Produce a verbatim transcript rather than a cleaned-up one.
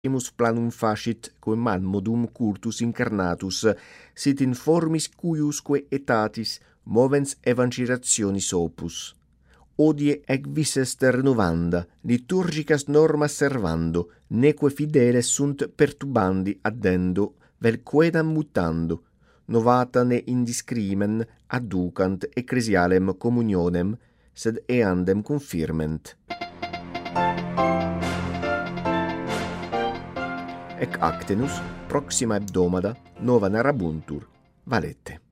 Imus planum facit quem man modum cultus incarnatus sit in formis cuiusque etatis movens evangelationis opus. Odie ec visest renovanda, liturgicas normas servando, neque fideles sunt perturbandi addendo, vel quedam mutando, novata ne indiscrimen adducant ecclesialem communionem, sed eandem confirment. Ec actenus proxima hebdomada nova narrabuntur valete.